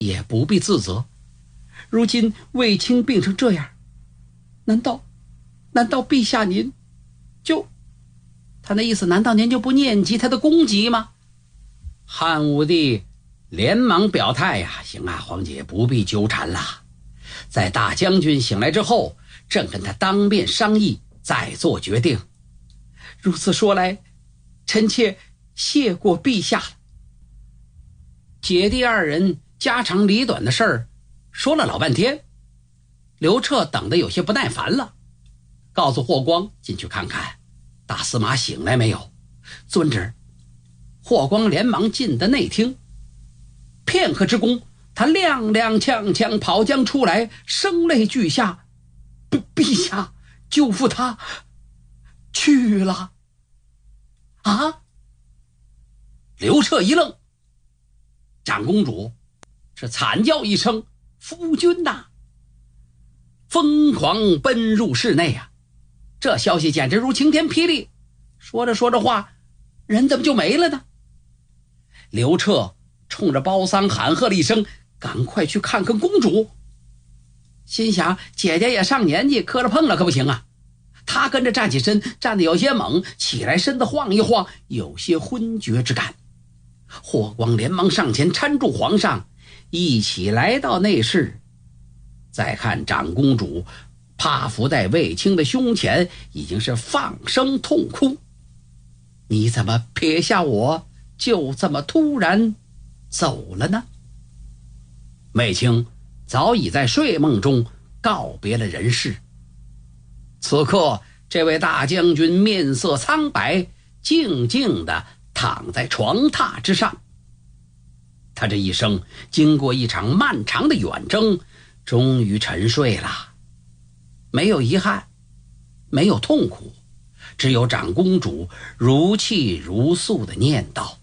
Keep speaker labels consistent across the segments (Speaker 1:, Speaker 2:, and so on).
Speaker 1: 也不必自责。如今卫青病成这样，难道陛下您就……他那意思，难道您就不念及他的功绩吗？汉武帝连忙表态呀，行啊，皇姐不必纠缠了。在大将军醒来之后，正跟他当面商议，再做决定。如此说来，臣妾谢过陛下了。姐弟二人家长里短的事儿说了老半天，刘彻等得有些不耐烦了，告诉霍光进去看看大司马醒来没有。遵旨。霍光连忙进的内厅，片刻之功，他踉踉跄跄跑将出来，声泪俱下：陛下，舅父他去了啊！刘彻一愣，长公主是惨叫一声：夫君呐！疯狂奔入室内啊！这消息简直如晴天霹雳，说着说着话，人怎么就没了呢？刘彻冲着包桑喊喝了一声：赶快去看看公主。心想姐姐也上年纪，磕着碰了可不行啊。他跟着站起身，站得有些猛，起来身子晃一晃，有些昏厥之感。霍光连忙上前搀住皇上，一起来到内室。再看长公主趴伏在卫青的胸前，已经是放声痛哭。你怎么撇下我就这么突然走了呢？卫青早已在睡梦中告别了人世。此刻这位大将军面色苍白，静静地躺在床榻之上。他这一生经过一场漫长的远征，终于沉睡了，没有遗憾，没有痛苦，只有长公主如泣如诉的念叨。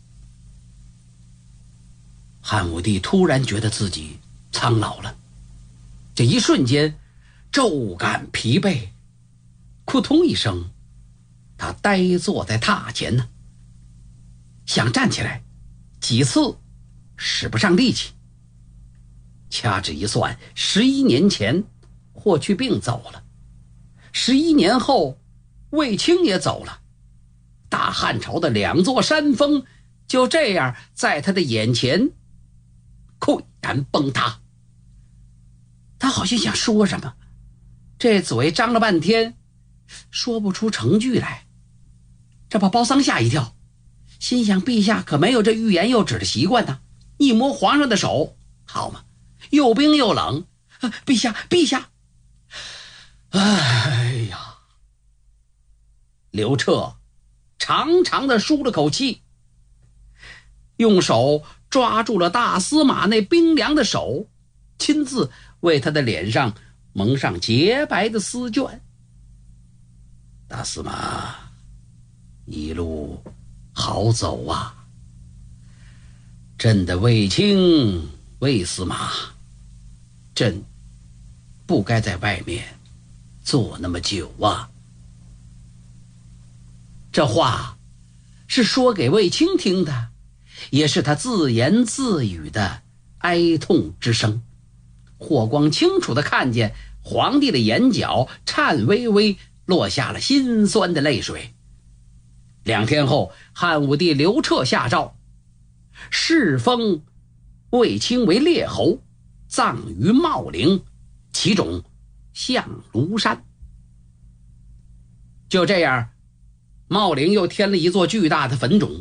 Speaker 1: 汉武帝突然觉得自己苍老了，这一瞬间骤感疲惫，扑通一声，他呆坐在榻前呢，想站起来，几次使不上力气。掐指一算，11年前霍去病走了，11年后卫青也走了，大汉朝的两座山峰就这样在他的眼前岿然崩塌。他好像想说什么，这嘴张了半天说不出成句来，这把包桑吓一跳，心想陛下可没有这欲言又止的习惯呢。一摸皇上的手，好嘛，又冰又冷，陛下陛下。哎呀，刘彻长长的舒了口气，用手抓住了大司马那冰凉的手，亲自为他的脸上蒙上洁白的丝绢。大司马，一路好走啊！朕的卫青、卫司马，朕不该在外面坐那么久啊。这话是说给卫青听的，也是他自言自语的哀痛之声。霍光清楚地看见皇帝的眼角颤巍巍落下了心酸的泪水。2天后，汉武帝刘彻下诏，敕封卫青为列侯，葬于茂陵，其冢向庐山。就这样，茂陵又添了一座巨大的坟冢。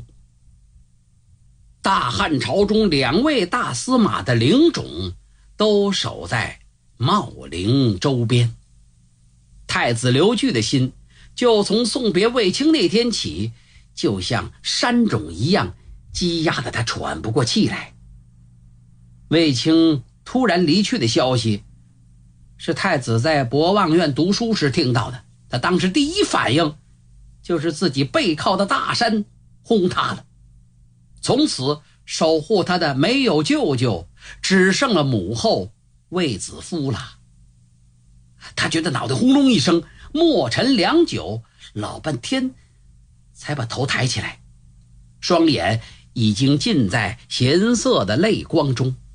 Speaker 1: 大汉朝中2位大司马的陵冢都守在茂陵周边。太子刘据的心就从送别卫青那天起，就像山冢一样积压得他喘不过气来。卫青突然离去的消息是太子在博望院读书时听到的，他当时第一反应就是自己背靠的大山轰塌了，从此守护他的没有舅舅，只剩了母后卫子夫了。他觉得脑袋轰隆一声，默沉良久，老半天才把头抬起来，双眼已经浸在咸涩的泪光中。